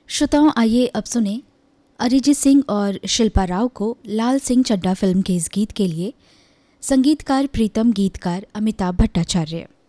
श्रोताओं, आइए अब सुने अरिजीत सिंह और शिल्पा राव को लाल सिंह चड्ढा फिल्म के इस गीत के लिए संगीतकार प्रीतम, गीतकार अमिताभ भट्टाचार्य।